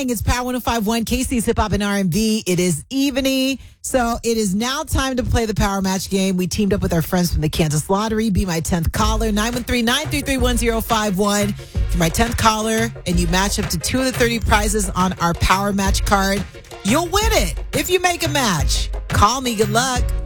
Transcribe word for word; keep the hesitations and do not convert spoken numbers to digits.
Gang. It's Power one oh five point one, K C's Hip Hop and R and B. It is evening, so it is now time to play the Power Match game. We teamed up with our friends from the Kansas Lottery. Be my tenth caller, nine one three, nine three three, one zero five one. If you're my tenth caller and you match up to two of the thirty prizes on our Power Match card, you'll win it if you make a match. Call me. Good luck.